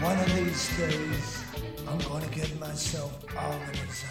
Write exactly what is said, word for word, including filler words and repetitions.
One of these days, I'm gonna get myself organized.